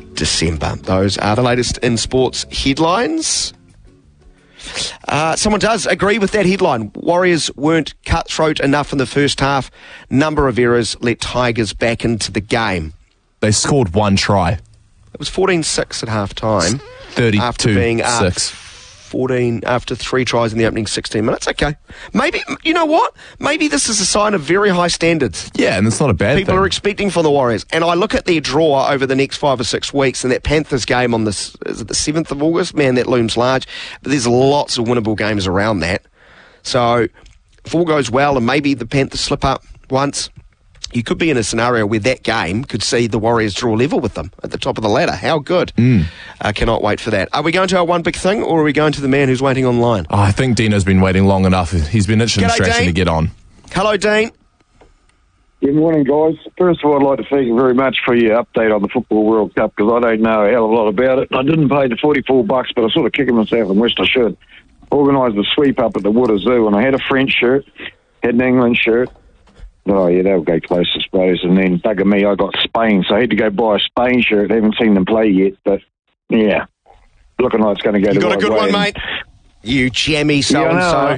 December. Those are the latest in sports headlines. Someone does agree with that headline. Warriors weren't cutthroat enough in the first half. Number of errors let Tigers back into the game. They scored one try. It was 14-6 at half-time. 32-6. After being up 14 after 3 tries in the opening 16 minutes. Okay. Maybe, you know what? Maybe this is a sign of very high standards. Yeah, and it's not a bad People thing. are expecting from the Warriors. And I look at their draw over the next 5 or 6 weeks, and that Panthers game on this, is it the 7th of August? Man, that looms large. But there's lots of winnable games around that. So if all goes well and maybe the Panthers slip up once, you could be in a scenario where that game could see the Warriors draw level with them at the top of the ladder. How good. I cannot wait for that. Are we going to our one big thing, or are we going to the man who's waiting online? I think Dino's been waiting long enough. He's been itching and scratching to get on. Hello, Dean. Good morning, guys. First of all, I'd like to thank you very much for your update on the Football World Cup, because I don't know a hell of a lot about it. I didn't pay the $44, but I sort of kicking myself and wished I should. Organised the sweep up at the Water Zoo, and I had a French shirt, had an England shirt. Oh, yeah, they'll go close, I suppose. And then, bugger me, I got Spain, so I had to go buy a Spain shirt. I haven't seen them play yet, but, yeah, looking like it's going to go You the got right a good way. one, mate. You jammy so-and-so.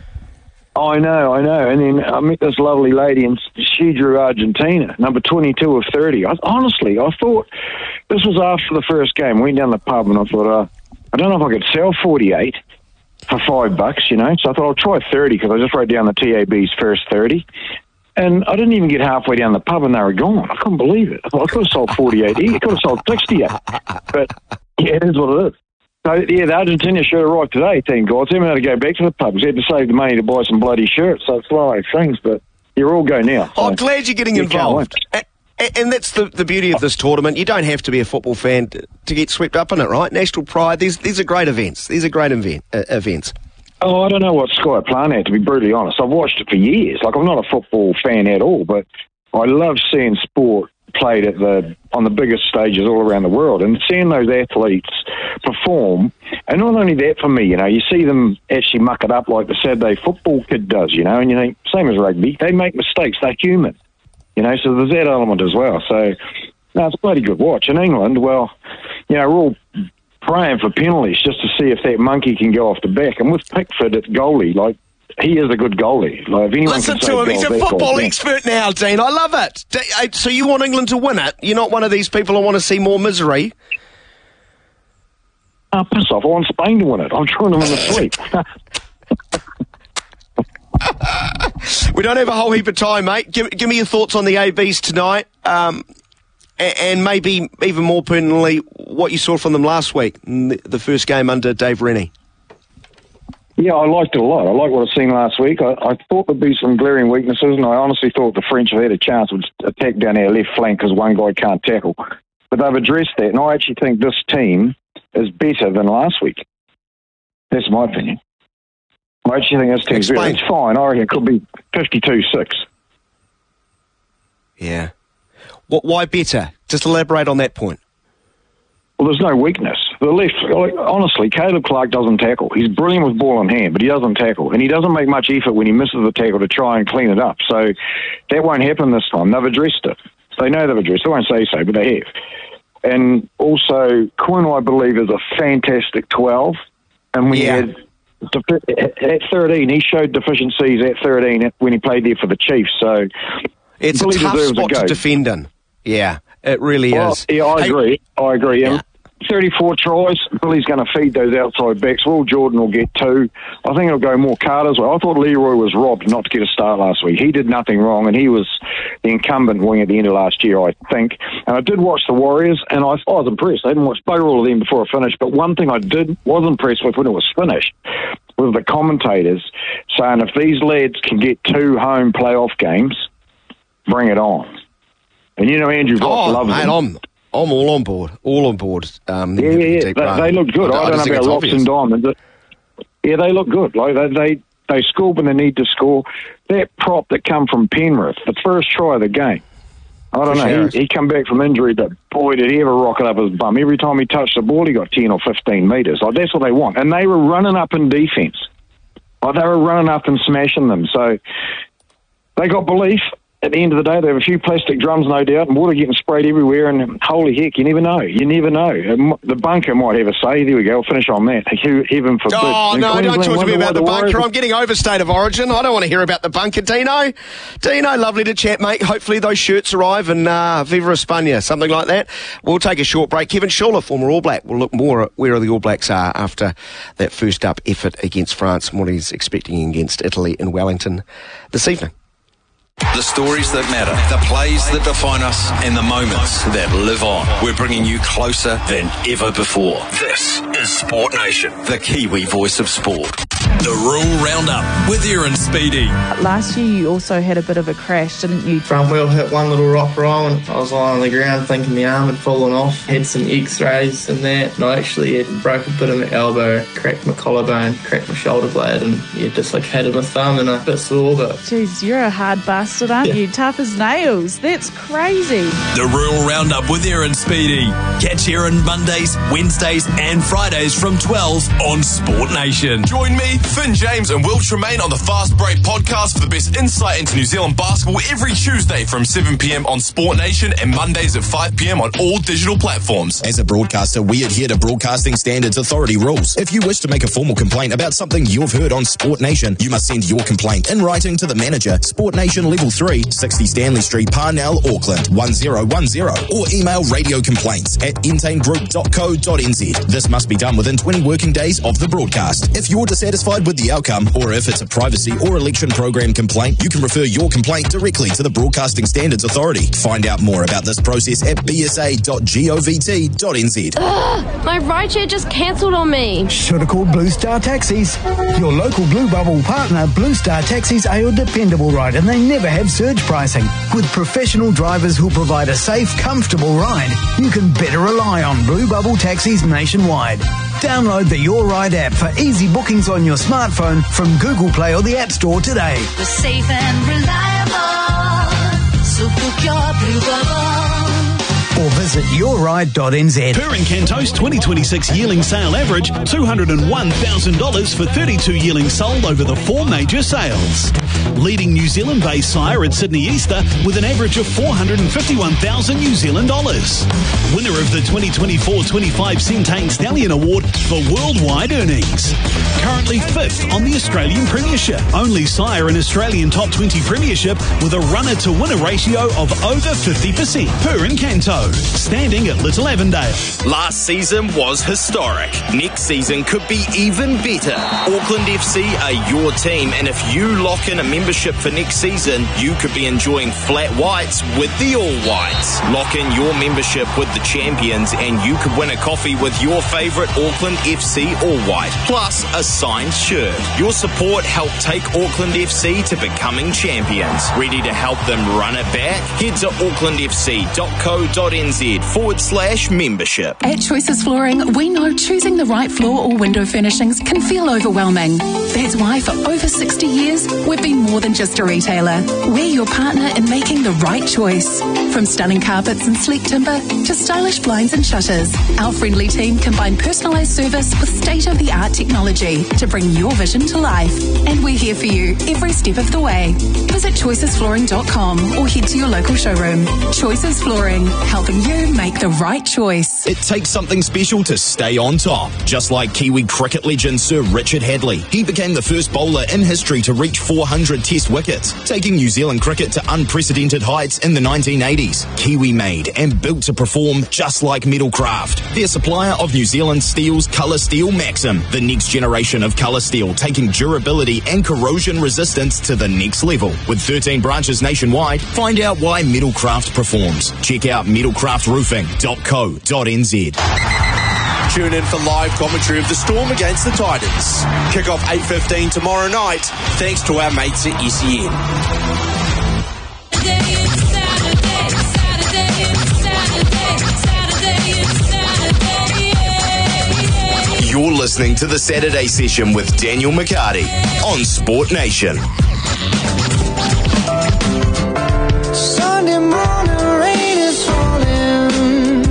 I know. And then I met this lovely lady, and she drew Argentina, number 22 of 30. Honestly, I thought this was after the first game. We went down the pub, and I thought, I don't know if I could sell 48 for $5, you know. So I thought I'll try 30, because I just wrote down the TAB's first 30. And I didn't even get halfway down the pub and they were gone. I couldn't believe it. I thought I could have sold 48. I could have sold 68. But, yeah, it is what it is. So, yeah, the Argentina shirt arrived today, thank God. So I had to go back to the pub because I had to save the money to buy some bloody shirts. So it's like things, but you're all go now. So I'm glad you're getting involved. And that's the beauty of this tournament. You don't have to be a football fan to get swept up in it, right? National pride. These are great events. These are great events. Oh, I don't know what Sky Plan had, to be brutally honest. I've watched it for years. Like, I'm not a football fan at all, but I love seeing sport played on the biggest stages all around the world, and seeing those athletes perform. And not only that, for me, you know, you see them actually muck it up like the Saturday football kid does, you know, and you think, same as rugby, they make mistakes, they're human, you know, so there's that element as well. So, no, it's a bloody good watch. In England, well, you know, we're all praying for penalties just to see if that monkey can go off the back. And with Pickford at goalie, like, he is a good goalie. Like, if anyone Listen can to him. He's a football goal, expert now, Dean. I love it. So you want England to win it? You're not one of these people who want to see more misery? Oh, piss off. I want Spain to win it. I'm trying to win the sweep. We don't have a whole heap of time, mate. Give me your thoughts on the ABs tonight. And maybe even more pertinently, what you saw from them last week, the first game under Dave Rennie. Yeah, I liked it a lot. I liked what I've seen last week. I thought there'd be some glaring weaknesses, and I honestly thought the French had a chance to attack down our left flank because one guy can't tackle. But they've addressed that, and I actually think this team is better than last week. That's my opinion. I actually think this team's better. It's fine. I reckon it could be 52-6. Yeah. Why better? Just elaborate on that point. Well, there's no weakness. The left, honestly, Caleb Clark doesn't tackle. He's brilliant with ball in hand, but he doesn't tackle. And he doesn't make much effort when he misses the tackle to try and clean it up. So that won't happen this time. They've addressed it. They know they've addressed it. They won't say so, but they have. And also, Quinn, I believe, is a fantastic 12. And when he had at 13, he showed deficiencies at 13 when he played there for the Chiefs. So it's a tough spot to defend in. Yeah, it really is. Yeah, I agree. Yeah. 34 tries, Billy's going to feed those outside backs. Will Jordan will get 2. I think it'll go more Carter's way. I thought Leroy was robbed not to get a start last week. He did nothing wrong, and he was the incumbent wing at the end of last year, I think. And I did watch the Warriors, and I was impressed. I didn't watch all of them before I finished, but one thing I was impressed with when it was finished was the commentators saying if these lads can get 2 home playoff games, bring it on. And you know Andrew Voss loves them. I'm all on board. All on board. They look good. I don't know about locks and diamonds. Yeah, they look good. Like they score when they need to score. That prop that come from Penrith, the first try of the game. I don't know. He come back from injury, but boy, did he ever rocket up his bum. Every time he touched the ball, he got 10 or 15 metres. Like, that's what they want. And they were running up in defence. Like, they were running up and smashing them. So they got belief. at the end of the day, they have a few plastic drums, no doubt, and water getting sprayed everywhere, and holy heck, you never know. The bunker might have a say. There we go. I'll finish on that. Heaven forbid. Oh, no, don't talk to me about the bunker. I'm getting over State of Origin. I don't want to hear about the bunker, Dino. Dino, lovely to chat, mate. Hopefully those shirts arrive and Viva España, something like that. We'll take a short break. Kevin Schuller, former All Black, will look more at where the All Blacks are after that first up effort against France and what he's expecting against Italy in Wellington this evening. The stories that matter, the plays that define us, and the moments that live on. We're bringing you closer than ever before. This is Sport Nation, the Kiwi voice of sport. The Rural Roundup with Aaron Speedy. Last year you also had a bit of a crash, didn't you? Front wheel hit one little rock roll and I was lying on the ground thinking my arm had fallen off. Had some x-rays and that, and I actually had broke a bit of my elbow, cracked my collarbone, cracked my shoulder blade, and dislocated my thumb and a bit sore. But jeez, you're a hard bastard, aren't you? Tough as nails. That's crazy. The Rural Roundup with Aaron Speedy. Catch Aaron Mondays, Wednesdays and Fridays from 12 on Sport Nation. Join me, Finn James and Will Tremaine on the Fast Break podcast for the best insight into New Zealand basketball every Tuesday from 7 p.m. on Sport Nation and Mondays at 5 p.m. on all digital platforms. As a broadcaster, we adhere to Broadcasting Standards Authority rules. If you wish to make a formal complaint about something you've heard on Sport Nation, you must send your complaint in writing to the manager, Sport Nation Level 3, 60 Stanley Street, Parnell, Auckland, 1010, or email radiocomplaints@entangroup.co.nz. This must be done within 20 working days of the broadcast. If you're dissatisfied with the outcome, or if it's a privacy or election program complaint, you can refer your complaint directly to the Broadcasting Standards Authority. Find out more about this process at bsa.govt.nz. My rideshare just cancelled on me. Should have called Blue Star Taxis. Your local Blue Bubble partner, Blue Star Taxis, are your dependable ride, and they never have surge pricing. With professional drivers who'll provide a safe, comfortable ride, you can better rely on Blue Bubble taxis nationwide. Download the Your Ride app for easy bookings on your smartphone from Google Play or the App Store today. We're safe and reliable, so book your Blue Bubble. Or visit yourride.nz. Per Encanto's 2026 yearling sale average, $201,000 for 32 yearlings sold over the 4 major sales. Leading New Zealand-based sire at Sydney Easter with an average of $451,000 New Zealand dollars. Winner of the 2024-25 Centane Stallion Award for worldwide earnings. Currently 5th on the Australian Premiership. Only sire in Australian Top 20 Premiership with a runner-to-winner ratio of over 50%. Per Encanto. Standing at Little Avondale. Last season was historic. Next season could be even better. Auckland FC are your team, and if you lock in a membership for next season, you could be enjoying flat whites with the All Whites. Lock in your membership with the champions, and you could win a coffee with your favourite Auckland FC All White, plus a signed shirt. Your support helped take Auckland FC to becoming champions. Ready to help them run it back? Head to aucklandfc.co.nz/membership. At Choices Flooring, we know choosing the right floor or window furnishings can feel overwhelming. That's why for over 60 years, we've been more than just a retailer. We're your partner in making the right choice. From stunning carpets and sleek timber to stylish blinds and shutters, our friendly team combine personalised service with state-of-the-art technology to bring your vision to life. And we're here for you every step of the way. Visit choicesflooring.com or head to your local showroom. Choices Flooring, helping you make the right choice. It takes something special to stay on top. Just like Kiwi cricket legend Sir Richard Hadley. He became the first bowler in history to reach 400 test wickets, taking New Zealand cricket to unprecedented heights in the 1980s. Kiwi made and built to perform just like Metalcraft. Their supplier of New Zealand steel's Colour Steel Maxim, the next generation of colour steel, taking durability and corrosion resistance to the next level. With 13 branches nationwide, find out why Metalcraft performs. Check out metalcraftroofing.co.nz. Tune in for live commentary of the Storm against the Titans. Kick off 8:15 tomorrow night, thanks to our mates at SEN. You're listening to the Saturday Session with Daniel McCarty on Sport Nation. Sunday morning rain is falling.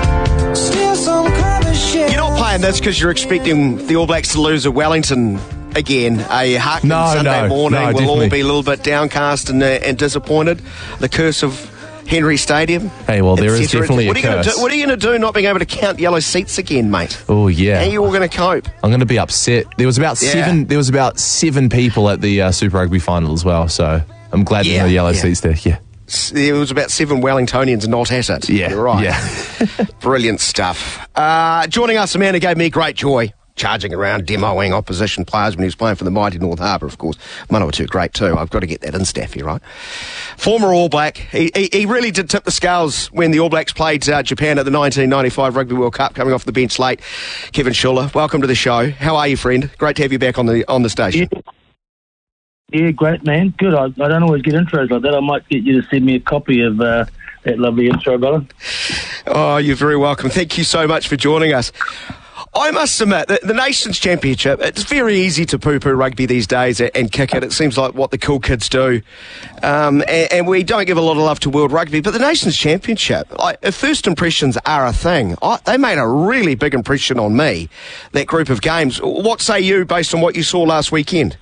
Still some cover share. You're not playing this because you're expecting the All Blacks to lose at Wellington again, a Harkins Sunday morning. We'll all be a little bit downcast and disappointed. The curse of Henry Stadium. Hey, well, there is definitely a curse. What are you going to do not being able to count yellow seats again, mate? Oh, yeah. How are you all going to cope? I'm going to be upset. There was about seven people at the Super Rugby final as well, so I'm glad there were no yellow seats there. Yeah. There was about 7 Wellingtonians not at it. Yeah. You're right. Yeah. Brilliant stuff. Joining us, a man who gave me great joy, charging around, demoing opposition players when he was playing for the mighty North Harbour, of course. Manawatu, great too. I've got to get that in, Staffy, right? Former All Black. He really did tip the scales when the All Blacks played Japan at the 1995 Rugby World Cup, coming off the bench late. Kevin Schuller, welcome to the show. How are you, friend? Great to have you back on the station. Yeah, great, man. Good. I don't always get intros like that. I might get you to send me a copy of that lovely intro, brother. Oh, you're very welcome. Thank you so much for joining us. I must admit that the Nations Championship, it's very easy to poo-poo rugby these days and kick it. It seems like what the cool kids do. And we don't give a lot of love to World Rugby, but the Nations Championship, if first impressions are a thing, they made a really big impression on me, that group of games. What say you based on what you saw last weekend?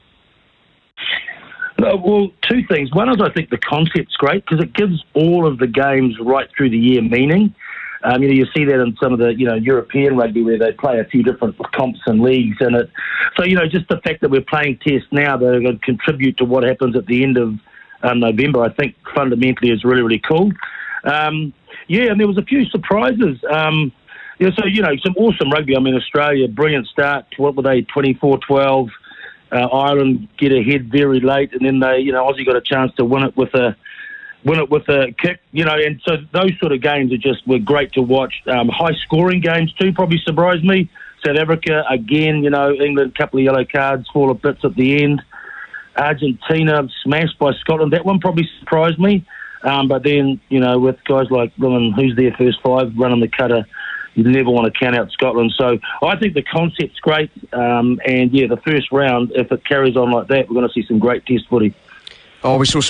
Well, two things. One is I think the concept's great because it gives all of the games right through the year meaning. You see that in some of the, European rugby where they play a few different comps and leagues in it. So, just the fact that we're playing tests now that are going to contribute to what happens at the end of November, I think fundamentally is really, really cool. And there was a few surprises. Some awesome rugby. I mean, Australia, brilliant start. What were they, 24-12? Ireland get ahead very late, and then Aussie got a chance to win it with a kick, and so those sort of games were great to watch. High scoring games too probably surprised me. South Africa again, England, couple of yellow cards, fall of bits at the end. Argentina smashed by Scotland. That one probably surprised me. But then, with guys like who's their first 5 running the cutter, you never want to count out Scotland. So I think the concept's great. The first round, if it carries on like that, we're going to see some great test footy. Oh, we saw